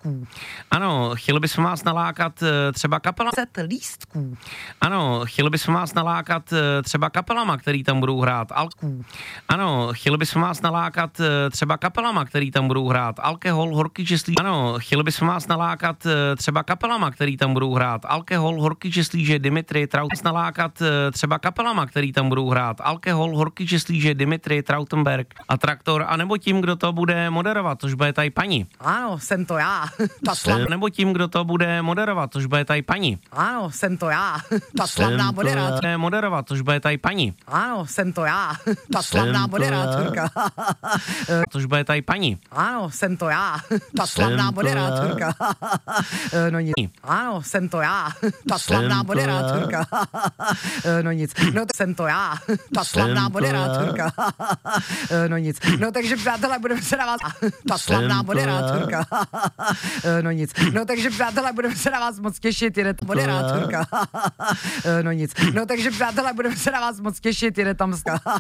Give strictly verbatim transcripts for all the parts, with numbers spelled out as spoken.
lístků. Ano, chtěli bychom vás nalákat eh, třeba kapela. deset lístků. Ano, chtěli bychom vás nalákat eh, třeba kapelama, který tam budou hrát. Alků. Ano, chtěli bychom vás nalákat eh, třeba kapelama, který tam budou hrát. Alkohol, horký česlí. Ano, chtěli bychom vás nalákat eh, třeba kapelama, který tam budou hrát. Alkohol, horký česlíže, Dimitri, Traut. Nalákat eh, třeba kapelama, který tam budou hrát. Alkohol, horký česlíže, Dimitri, Trautenberg a Traktor, anebo tím, kdo to bude moderovat, což bude tady paní. Ano, jsem to já. Ta slavná... Nebo tím, kdo to bude moderovat, což bude tady paní. Ano, jsem to já. Ta slavná moderátorka. Moderovat, což bude tady paní. Ano, jsem to já. Ta slavná moderátorka. Což bude tady paní. Ano, jsem to já. Ta slavná moderátorka. No nic. Ano, jsem to já. Ta slavná moderátorka. No nic. No to jsem to já. Ta slavná moderátorka. No nic. No takže přátelé, budeme se na vás... Ta slavná moderátorka. No nic. No takže přátelé, budeme se na vás moc těšit, jede tam moderátorka. No nic. No takže přátelé, budeme se na vás moc těšit, jede tam...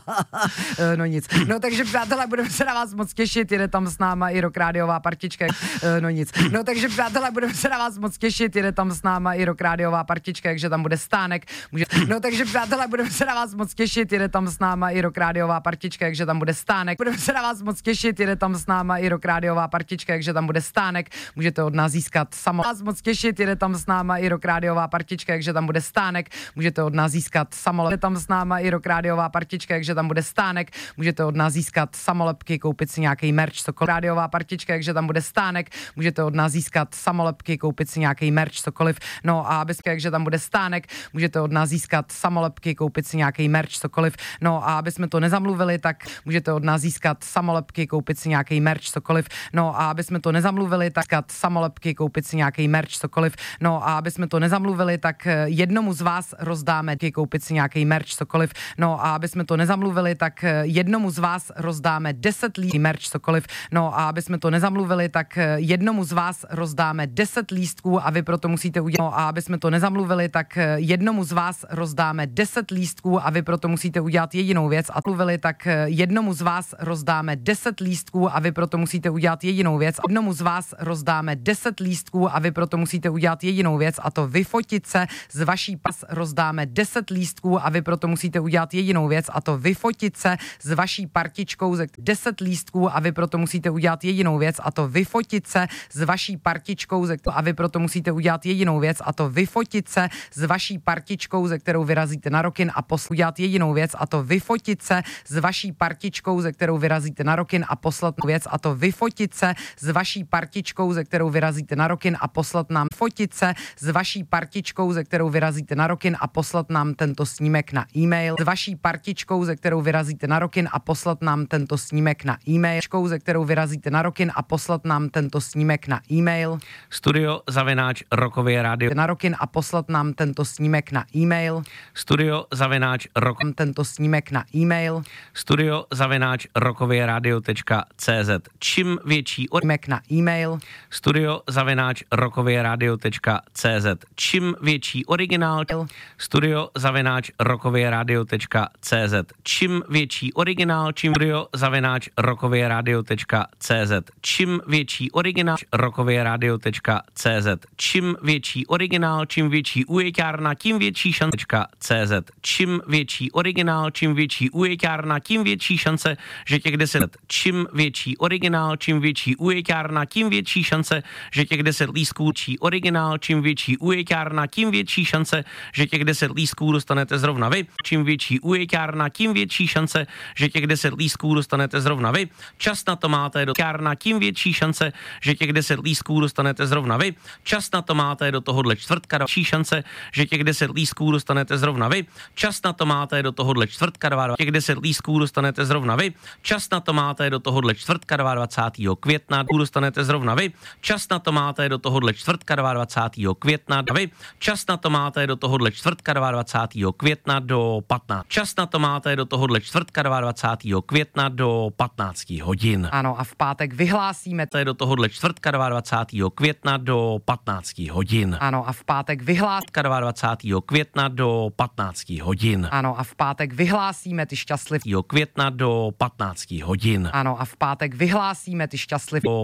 No nic. No takže přátelé, budeme se na vás moc těšit, jede tam s náma i rock rádiová partička. No nic. No takže přátelé, budeme se na vás moc těšit, jede tam s náma i rock rádiová partička, takže tam bude stánek. Může... No takže přátelé, budeme se na vás moc těšit, jede tam s náma i rock rádiová partička, takže tam bude stánek. Budeme se na vás moc těšit, jede tam s náma i rock rádiová partička, takže tam bude stánek. Můžete od nás získat samo. Vás moc těšit, jede tam s náma i rock rádiová partička, takže tam bude stánek. Můžete od nás získat samolep. Jede tam s náma i rock rádiová partička, takže tam bude stánek. Můžete od nás získat samolepky, koupit si nějaký merch, cokoliv. Rádiová partička, takže tam bude stánek. Můžete od nás získat samolepky, koupit si nějaký merch, cokoliv. No a aby takže tam bude stánek, můžete od nás získat samolepky, koupit si nějaký merch, cokoliv. No a aby jsme to nezamluvili, tak můžete od nás získat samolepky, koupit si nějaký merch, cokoliv. No a aby jsme to nezamluvili, tak samolepky, koupit si nějaký merch, cokoliv. No a aby jsme to nezamluvili, tak jednomu z vás rozdáme koupit si nějaký merch, cokoliv. No a aby jsme to nezamluvili, tak jednomu z vás rozdáme deset lístků merch, cokoliv. No a aby jsme to nezamluvili, tak jednomu z vás rozdáme deset lístků a vy proto musíte udělat. No a aby jsme to nezamluvili, tak jednomu z vás rozdáme deset lístků a vy proto musíte udělat jedinou věc. A mluvili, tak jednomu z vás rozdáme deset lístků a vy proto musíte udělat jedinou věc. Jednomu z vás rozdáme deset lístků a vy proto musíte udělat jedinou věc, a to vyfotit se z vaší pas. Rozdáme deset lístků a vy proto musíte udělat jedinou věc, a to vyfotit se s vaší partičkou ze deset lístků a vy proto musíte udělat jedinou věc, a to vyfotit se s vaší partičkou ze a vy proto musíte udělat jedinou věc, a to vyfotit se s vaší partičkou, ze kterou vyrazíte na Rokin a poslat udělat jedinou věc, a to vyfotit se s vaší partičkou, ze kterou vyrazíte na Rokin a poslat věc, a to vyfotit se s vaší partičkou, ze kterou vyrazíte na Rokin a poslat nám fotit se s vaší partičkou, ze kterou vyrazíte na Rokin a poslat nám tento snímek na e-mail. S vaší partičkou, ze kterou vyrazíte na Rokin a poslat nám tento snímek na e-mail. Ze kterou vyrazíte na Rokin a poslat nám tento snímek na e-mail. Studio zavináč Rockově rádio. Na Rokin a poslat nám tento snímek na e-mail. Studio zavináč Rock. Tento snímek na e-mail. Studio zavináč rockově rádio tečka cé zet. Čím větší snímek na e-mail. Studio zavináč rockově rádio tečka cé zet. Čím větší originál. Studio zavináč rockově rádio tečka cé zet. Čím větší originál, čím studio zavináč rockově rádio tečka cé zet. Čím větší originál rockově rádio tečka cé zet. Čím větší originál, čím větší ujeťárna, tím větší šance cé zet. Čím větší originál, čím větší ujeťárna, tím větší šance, že těch deset. Čím větší originál, čím větší ujeťárna, tím větší šance, že těch deset lístků, čí originál, čím větší ujeťárna, tím větší šance, že těch deset lístků dostanete zrovna vy. Čím větší ujeťárna, tím větší šance, že těch deset lístků dostanete zrovna vy. Čas na to máte do kárna, tím větší šance, že těch deset lístků dostanete zrovna vy. Čas na to máte do tohohle čtvrtka, další šance, že těch deset lístků dostanete zrovna vy. Čas na to máte do tohohle čtvrtka, těch deset lístků dostanete zrovna vy. Čas na to máte do tohohle čtvrtka dvacátého druhého května, dostanete zrovna vy. Čas na to máte do tohohle čtvrtka dvacátého druhého května, vy. Čas na to máte do tohohle čtvrtka dvacátého druhého května do patnácti. Čas na to máte do tohohle čtvrtka dvacátého druhého května do patnácti hodin. Ano, a v pátek vyhlásíme to je do tohohle čtvrtka dvacátého druhého května do patnácti hodin. Ano, a v pátek vyhlásíme dvacátého druhého května do patnácti hodin. Ano, a v pátek vyhlásíme ty šťastlivé května do patnácti hodin. Ano, a v pátek vyhlásíme ty šťastlivé